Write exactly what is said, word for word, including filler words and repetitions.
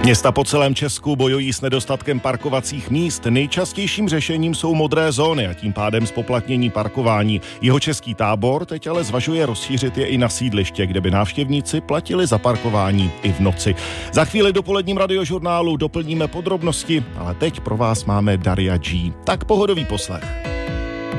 Města po celém Česku bojují s nedostatkem parkovacích míst. Nejčastějším řešením jsou modré zóny a tím pádem zpoplatnění parkování. Jihočeský Tábor teď ale zvažuje rozšířit je i na sídliště, kde by návštěvníci platili za parkování i v noci. Za chvíli dopoledním radiožurnálu doplníme podrobnosti, ale teď pro vás máme Daria G. Tak pohodový poslech.